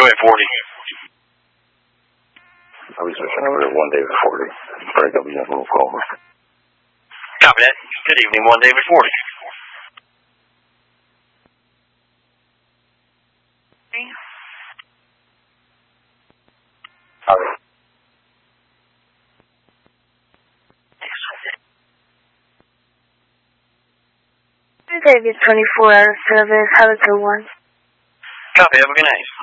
ahead, 40. I was switching over to 1 David 40. Break up against Little Clover. Copy that. Good evening, 1 David 40. David 24 out of service. How is the one? Copy. Have a good night.